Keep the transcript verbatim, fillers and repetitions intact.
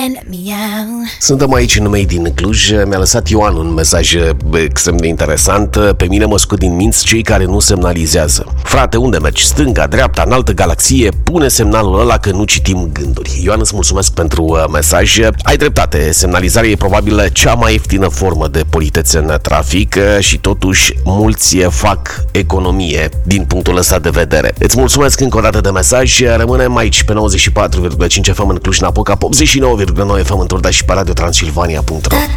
and let me out. Suntem aici în Made din Cluj. Mi-a lăsat Ioan un mesaj extrem de interesant. Pe mine mă scot din minți cei care nu semnalizează. Frate, unde mergi? Stânga, dreapta, în altă galaxie? Pune semnalul ăla că nu citim gânduri. Ioan, îți mulțumesc pentru mesaj. Ai dreptate, semnalizarea e probabil cea mai ieftină formă de politețe în trafic și totuși mulți fac economie din punctul ăsta de vedere. Îți mulțumesc încă o dată de mesaj. Rămânem aici pe nouăzeci și patru virgulă cinci F M în Cluj-Napoca, optzeci și nouă virgulă nouă F M în Turda și pe radio transilvania punct ro.